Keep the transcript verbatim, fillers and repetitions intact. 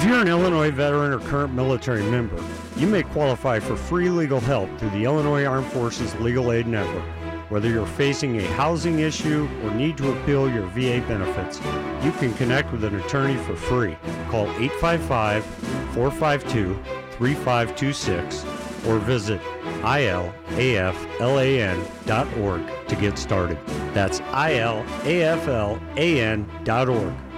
If you're an Illinois veteran or current military member, you may qualify for free legal help through the Illinois Armed Forces Legal Aid Network. Whether you're facing a housing issue or need to appeal your V A benefits, you can connect with an attorney for free. Call eight five five, four five two, three five two six or visit I L A F L A N dot org to get started. That's I L A F L A N dot org.